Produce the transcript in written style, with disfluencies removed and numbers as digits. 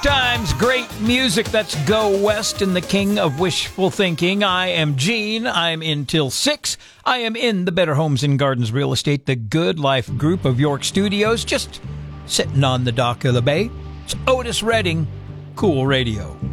times, great music. That's Go West and the king of wishful thinking. I am Gene. I'm in till 6. I am in the Better Homes and Gardens Real Estate, the Good Life Group of York Studios, just sitting on the dock of the bay. It's Otis Redding, Cool Radio.